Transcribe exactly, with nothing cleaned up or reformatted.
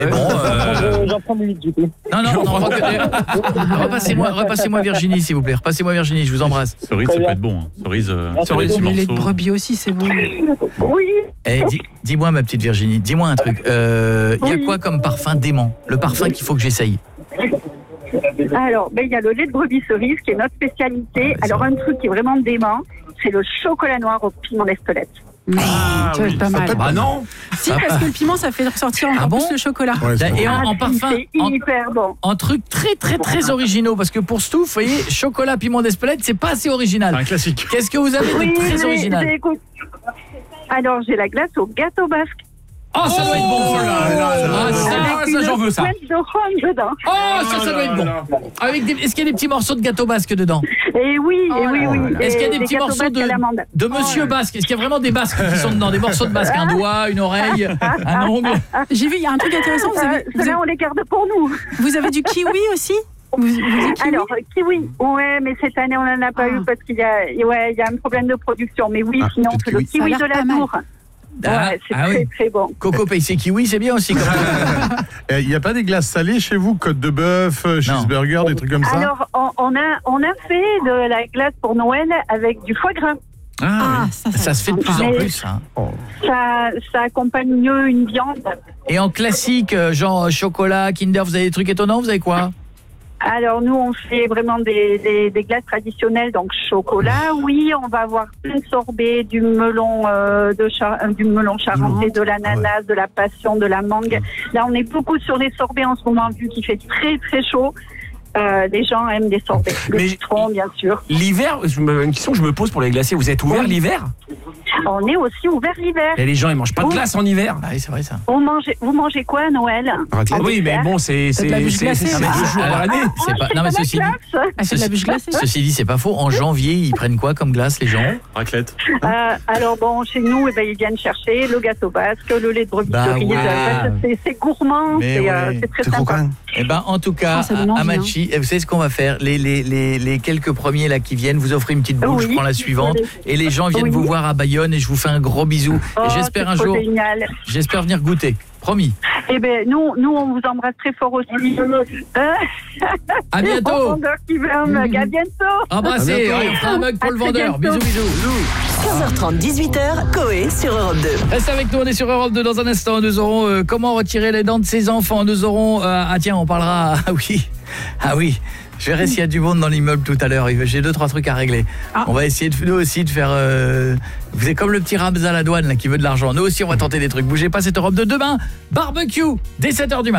Et bon, euh... j'en prends huit du coup. Non, non, non, repassez-moi, repassez-moi Virginie, s'il vous plaît. Repassez-moi Virginie, je vous embrasse. Cerise, ça peut être bon. Hein. Cerise, euh, Ah, cerise Le lait de morceau. brebis aussi, c'est bon. Oui. Eh, dis, dis-moi, ma petite Virginie, dis-moi un truc. Il euh, y a Oui. quoi comme parfum dément? Le parfum qu'il faut que j'essaye? Alors, ben, il y a le lait de brebis cerise qui est notre spécialité. Ah, Alors, un truc qui est vraiment dément, c'est le chocolat noir au piment d'Espelette. Ah, ça va être pas mal. Ah non. Si, parce que le piment, ça fait ressortir encore Ah bon plus le chocolat. Ouais, c'est Et bon. en, en Ah, parfum, c'est en, hyper bon. en trucs très très très originaux, parce que pour Stouff, vous voyez, chocolat piment d'Espelette, c'est pas assez original. Un classique. Qu'est-ce que vous avez de Oui, très j'ai- original? j'ai écoute- Alors, j'ai la glace au gâteau basque. Oh, ça doit être bon, ça. là là là Ah, là. ça, avec ça, une j'en veux, ça. pointe de rhum dedans. oh, ça, ça doit être bon. Avec des, est-ce qu'il y a des petits morceaux de gâteau basque dedans? Et oui, Oh et là oui, là oui. là là. Est-ce qu'il y a des petits gâteaux morceaux basques de- à l'amande. De monsieur basque? Est-ce qu'il y a vraiment des basques qui sont dedans? Des morceaux de basque? Un doigt, une oreille, un ongle? J'ai vu, il y a un truc intéressant. Vous Euh, avez, vous Ceux-là, avez, on les garde pour nous. vous avez du kiwi aussi? Vous, vous avez kiwi? Alors, euh, kiwi, ouais, mais cette année, on n'en a pas Ah. eu parce qu'il y a, ouais, il y a un problème de production. Mais oui, Ah, sinon, peut-être c'est le kiwi. kiwi Ça a de l'air la pas mal. Tour. Ah, Ouais, c'est ah très, oui. très bon. Coco paye ses kiwis, c'est bien aussi. Comme ça. Il n'y a pas des glaces salées chez vous? Côte de bœuf, euh, cheeseburger, des trucs comme ça? Alors, on, on a, on a fait de la glace pour Noël avec du foie gras. Ah, ça, ça, Ça se fait de plus en Mais- plus. Hein. Ça, ça accompagne mieux une viande. Et en classique, euh, genre chocolat, Kinder, vous avez des trucs étonnants? Vous avez quoi? Alors, nous, on fait vraiment des, des, des glaces traditionnelles, donc chocolat, oui. On va avoir plein de sorbets, du melon, euh, de char- euh, du melon charentais, de l'ananas, de la passion, de la mangue. Là, on est beaucoup sur les sorbets en ce moment, vu qu'il fait très, très chaud. Euh, les gens aiment des sorbets. Le Mais- citron, bien sûr. L'hiver, je me- une question que je me pose pour les glacés, vous êtes ouvert Oui. l'hiver? On est aussi ouvert l'hiver. Et les gens, ils mangent pas de Oh. glace en hiver. Ah oui, c'est vrai ça. Vous mangez, vous mangez quoi à Noël? Ah oui, mais bon, c'est de la c'est bûche c'est glacée. c'est Ah, mais deux je- jours à l'année. C'est pas- non, mais ceci dit- glace. Elle fait de la bûche glacée. Ceci dit, c'est pas faux. En janvier, ils prennent quoi comme glace, les gens? Raclette. Euh, alors bon, chez nous, eh ben, ils viennent chercher le gâteau basque, le lait de brebis Bah cerise. ouais. Euh, c'est- C'est gourmand, Mais c'est euh, ouais. c'est très C'est sympa. croquant. Eh ben, en tout cas, Oh, ça donne envie, Amachi, et vous savez ce qu'on va faire? Les, les, les, les quelques premiers là qui viennent, vous offrez une petite boule, Oui. je prends la suivante, et les gens viennent Oui. vous voir à Bayonne et je vous fais un gros bisou. Oh, Et j'espère c'est un trop jour, génial. j'espère venir goûter. Promis. Eh ben, nous, nous, on vous embrasse très fort aussi. Euh, À au bientôt. vendeur qui veut un mug, à bientôt. Embrassez, on fera un mug pour À le très vendeur. Bisous, bientôt. bisous. quinze heures trente, dix-huit heures, Coé sur Europe deux. Reste avec nous, on est sur Europe deux dans un instant. Nous aurons euh, comment retirer les dents de ses enfants. Nous aurons euh, ah tiens, on parlera ah oui. Ah oui. Je verrai s'il y a du monde dans l'immeuble tout à l'heure. J'ai deux trois trucs à régler. Ah. On va essayer de nous aussi de faire euh, vous êtes comme le petit Ramza à la douane là qui veut de l'argent. Nous aussi on va tenter des trucs. Bougez pas, cette Europe de demain. Barbecue dès sept heures du matin.